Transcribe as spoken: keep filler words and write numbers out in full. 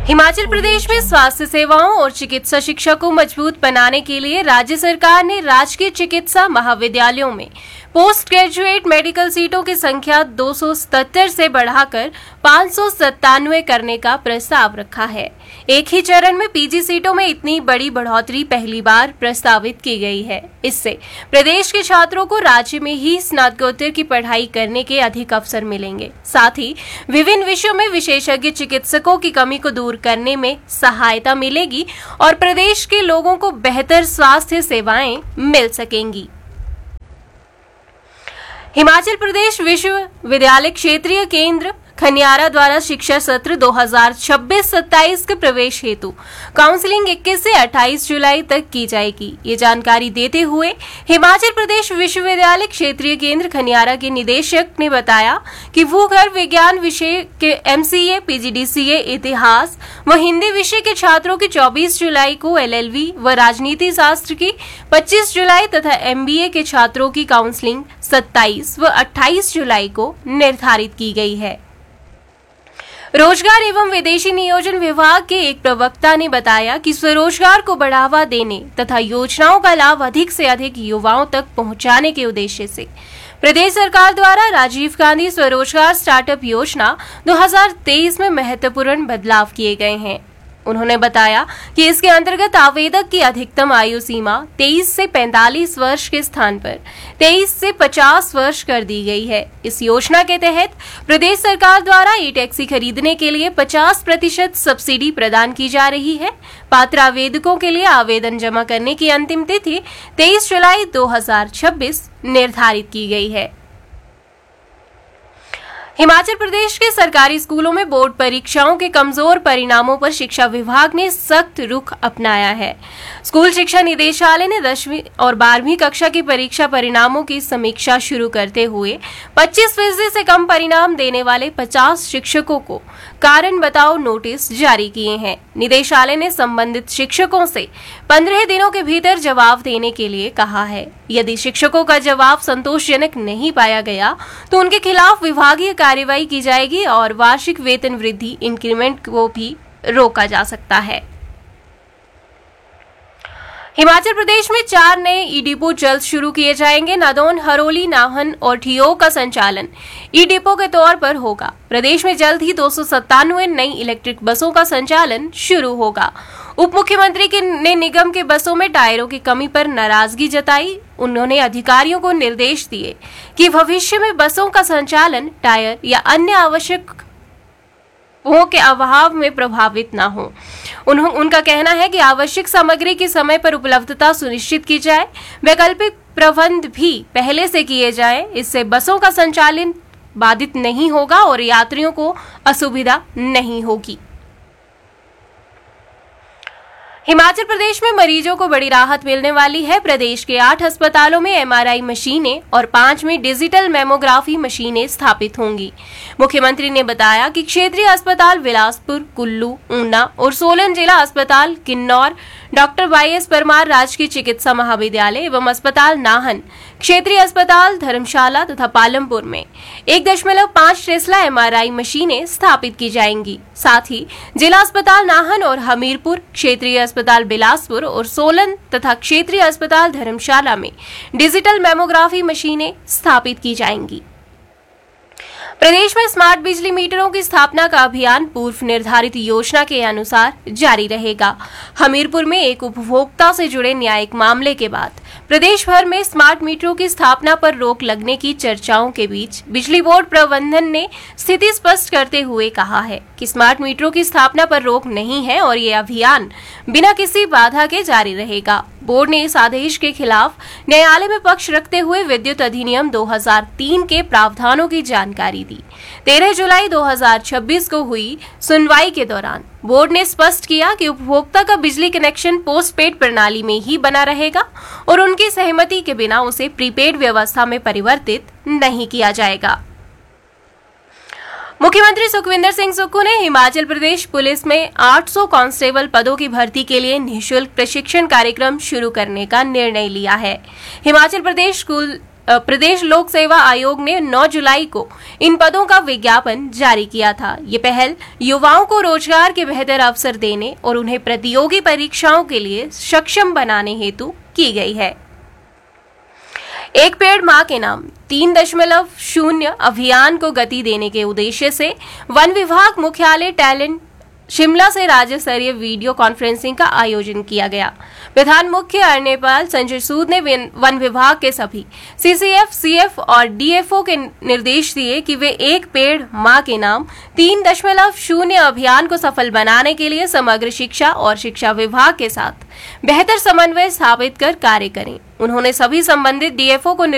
हिमाचल प्रदेश में स्वास्थ्य सेवाओं और चिकित्सा शिक्षा को मजबूत बनाने के लिए राज्य सरकार ने राजकीय चिकित्सा महाविद्यालयों में पोस्ट ग्रेजुएट मेडिकल सीटों की संख्या दो सौ सतहत्तर से बढ़ाकर पाँच सौ सत्तानवे करने का प्रस्ताव रखा है। एक ही चरण में पीजी सीटों में इतनी बड़ी बढ़ोतरी पहली बार प्रस्तावित की गई है। इससे प्रदेश के छात्रों को राज्य में ही स्नातकोत्तर की पढ़ाई करने के अधिक अवसर मिलेंगे। साथ ही विभिन्न विषयों में विशेषज्ञ चिकित्सकों की कमी को दूर करने में सहायता मिलेगी और प्रदेश के लोगों को बेहतर स्वास्थ्य सेवाएं मिल सकेंगी। हिमाचल प्रदेश विश्वविद्यालय क्षेत्रीय केंद्र खनियारा द्वारा शिक्षा सत्र दो हज़ार छब्बीस सत्ताईस के प्रवेश हेतु काउंसलिंग इक्कीस से अट्ठाईस जुलाई तक की जाएगी। ये जानकारी देते हुए हिमाचल प्रदेश विश्वविद्यालय क्षेत्रीय केंद्र खनियारा के निदेशक ने बताया कि भूगर्भ विज्ञान विषय के एमसीए, पीजीडीसीए, इतिहास व हिंदी विषय के छात्रों की चौबीस जुलाई को, एलएलबी व राजनीति शास्त्र की पच्चीस जुलाई तथा एमबीए के छात्रों की काउंसलिंग सत्ताईस व अट्ठाईस जुलाई को निर्धारित की गई है। रोजगार एवं विदेशी नियोजन विभाग के एक प्रवक्ता ने बताया कि स्वरोजगार को बढ़ावा देने तथा योजनाओं का लाभ अधिक से अधिक युवाओं तक पहुंचाने के उद्देश्य से प्रदेश सरकार द्वारा राजीव गांधी स्वरोजगार स्टार्टअप योजना दो हज़ार तेईस में महत्वपूर्ण बदलाव किए गए हैं। उन्होंने बताया कि इसके अंतर्गत आवेदक की अधिकतम आयु सीमा तेईस से पैंतालीस वर्ष के स्थान पर तेईस से पचास वर्ष कर दी गई है। इस योजना के तहत प्रदेश सरकार द्वारा ई टैक्सी खरीदने के लिए पचास प्रतिशत सब्सिडी प्रदान की जा रही है। पात्र आवेदकों के लिए आवेदन जमा करने की अंतिम तिथि तेईस जुलाई दो हज़ार छब्बीस निर्धारित की गई है। हिमाचल प्रदेश के सरकारी स्कूलों में बोर्ड परीक्षाओं के कमजोर परिणामों पर शिक्षा विभाग ने सख्त रुख अपनाया है। स्कूल शिक्षा निदेशालय ने दसवीं और बारहवीं कक्षा की परीक्षा परिणामों की समीक्षा शुरू करते हुए पच्चीस फीसदी से कम परिणाम देने वाले पचास शिक्षकों को कारण बताओ नोटिस जारी किए हैं। निदेशालय ने संबंधित शिक्षकों से पंद्रह दिनों के भीतर जवाब देने के लिए कहा है। यदि शिक्षकों का जवाब संतोषजनक नहीं पाया गया तो उनके खिलाफ विभागीय कार्रवाई की जाएगी और वार्षिक वेतन वृद्धि इंक्रीमेंट को भी रोका जा सकता है। हिमाचल प्रदेश में चार नए ई डिपो जल्द शुरू किए जाएंगे। नादौन, हरोली, नाहन और ठियोग का संचालन ई डिपो के तौर पर होगा। प्रदेश में जल्द ही दो सौ सत्तानवे नई इलेक्ट्रिक बसों का संचालन शुरू होगा। उप मुख्यमंत्री के ने निगम के बसों में टायरों की कमी पर नाराजगी जताई। उन्होंने अधिकारियों को निर्देश दिए कि भविष्य में बसों का संचालन टायर या अन्य आवश्यक के अभाव में प्रभावित न हो। उन्हों, उनका कहना है कि आवश्यक सामग्री की समय पर उपलब्धता सुनिश्चित की जाए। वैकल्पिक प्रबंध भी पहले से किए जाए। इससे बसों का संचालन बाधित नहीं होगा और यात्रियों को असुविधा नहीं होगी। हिमाचल प्रदेश में मरीजों को बड़ी राहत मिलने वाली है। प्रदेश के आठ अस्पतालों में एमआरआई मशीनें और पांच में डिजिटल मेमोग्राफी मशीनें स्थापित होंगी। मुख्यमंत्री ने बताया कि क्षेत्रीय अस्पताल बिलासपुर, कुल्लू, ऊना और सोलन जिला अस्पताल, Kinnaur, doctor Y S Parmar राजकीय चिकित्सा महाविद्यालय एवं अस्पताल नाहन, क्षेत्रीय अस्पताल धर्मशाला तथा पालमपुर में एक दशमलव पाँच टेस्ला एमआरआई मशीनें स्थापित की जाएंगी। साथ ही जिला अस्पताल नाहन और हमीरपुर, क्षेत्रीय अस्पताल बिलासपुर और सोलन तथा क्षेत्रीय अस्पताल धर्मशाला में डिजिटल मेमोग्राफी मशीनें स्थापित की जाएंगी। प्रदेश में स्मार्ट बिजली मीटरों की स्थापना का अभियान पूर्व निर्धारित योजना के अनुसार जारी रहेगा। हमीरपुर में एक उपभोक्ता से जुड़े न्यायिक मामले के बाद प्रदेश भर में स्मार्ट मीटरों की स्थापना पर रोक लगने की चर्चाओं के बीच बिजली बोर्ड प्रबंधन ने स्थिति स्पष्ट करते हुए कहा है कि स्मार्ट मीटरों की स्थापना पर रोक नहीं है और ये अभियान बिना किसी बाधा के जारी रहेगा। बोर्ड ने इस आदेश के खिलाफ न्यायालय में पक्ष रखते हुए विद्युत अधिनियम दो हज़ार तीन के प्रावधानों की जानकारी दी। तेरह जुलाई दो हज़ार छब्बीस को हुई सुनवाई के दौरान बोर्ड ने स्पष्ट किया कि उपभोक्ता का बिजली कनेक्शन पोस्टपेड प्रणाली में ही बना रहेगा और उनकी सहमति के बिना उसे प्रीपेड व्यवस्था में परिवर्तित नहीं किया जाएगा। मुख्यमंत्री सुखविंदर सिंह सुक्खू ने हिमाचल प्रदेश पुलिस में आठ सौ कांस्टेबल पदों की भर्ती के लिए निःशुल्क प्रशिक्षण कार्यक्रम शुरू करने का निर्णय लिया है। हिमाचल प्रदेश स्कूल प्रदेश लोक सेवा आयोग ने नौ जुलाई को इन पदों का विज्ञापन जारी किया था। ये पहल युवाओं को रोजगार के बेहतर अवसर देने और उन्हें प्रतियोगी परीक्षाओं के लिए सक्षम बनाने हेतु की गई है। एक पेड़ मां के नाम तीन दशमलव शून्य अभियान को गति देने के उद्देश्य से वन विभाग मुख्यालय टैलेंट शिमला से राज्य स्तरीय वीडियो कॉन्फ्रेंसिंग का आयोजन किया गया। प्रधान मुख्य अरण्यपाल संजय सूद ने वन विभाग के सभी सीसीएफ, सीएफ और डीएफओ के निर्देश दिए कि वे एक पेड़ मां के नाम तीन दशमलव शून्य अभियान को सफल बनाने के लिए समग्र शिक्षा और शिक्षा विभाग के साथ बेहतर समन्वय स्थापित कर कार्य करें। उन्होंने सभी संबंधित डीएफओ को